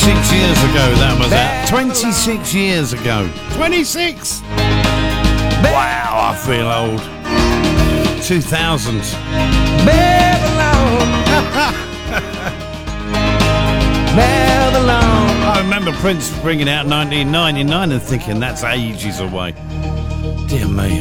26 years ago that was out. 26 years ago. 26! Wow, I feel old. 2000. I remember Prince bringing out 1999 and thinking that's ages away. Dear me.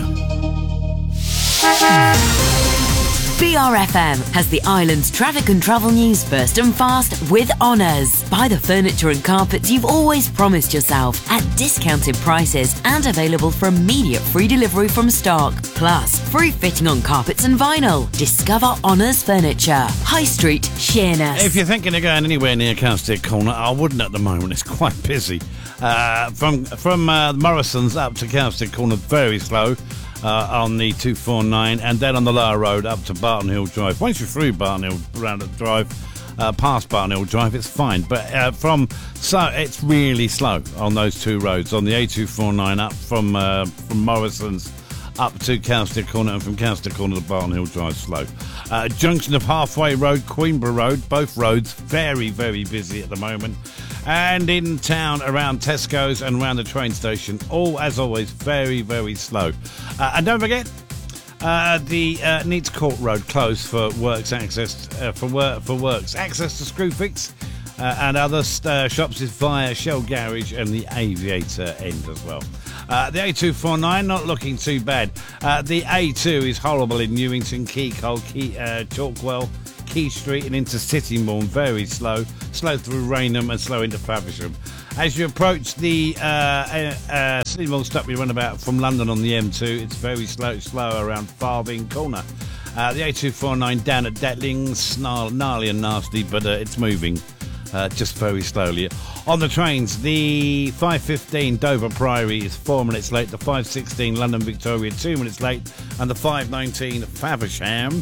BRFM has the island's traffic and travel news first and fast with Honours. Buy the furniture and carpets you've always promised yourself at discounted prices and available for immediate free delivery from stock. Plus, free fitting on carpets and vinyl. Discover Honours Furniture. High Street, Sheerness. If you're thinking of going anywhere near Cowstick Corner, I wouldn't at the moment. It's quite busy. From Morrison's up to Cowstick Corner, very slow. On the 249, and then on the lower road up to Barton Hill Drive. Once you're through Barton Hill round the drive, past Barton Hill Drive, it's fine. But it's really slow on those two roads. On the A249 up from Morrison's up to Cowstick Corner, and from Cowstick Corner to Barton Hill Drive, slow. Junction of Halfway Road, Queenborough Road, both roads very, very busy at the moment. And in town around Tesco's and around the train station, all as always very, very slow. And don't forget the Neats Court Road closed for works access for works access to Screwfix and other shops is via Shell Garage and the Aviator end as well. The A249 not looking too bad. The A2 is horrible in Newington, Keycole, Chalkwell, Key Street and into Sittingbourne, very slow through Rainham and slow into Faversham. As you approach the Sittingbourne Stockley runabout from London on the M2, it's very slow around Farthing Corner. The A249 down at Detlings, gnarly and nasty, but it's moving just very slowly. On the trains, the 5:15 Dover Priory is 4 minutes late, the 5:16 London Victoria 2 minutes late, and the 5:19 Faversham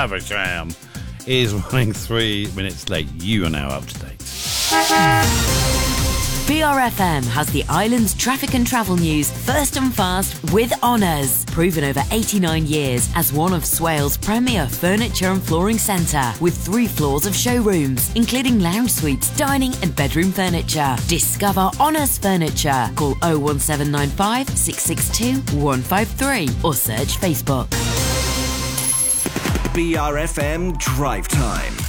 is running 3 minutes late. You are now up to date. BRFM has the island's traffic and travel news first and fast with Honours. Proven over 89 years as one of Swale's premier furniture and flooring centre, with 3 floors of showrooms, including lounge suites, dining and bedroom furniture. Discover Honours Furniture. Call 01795 662 153 or search Facebook. BRFM Drive Time.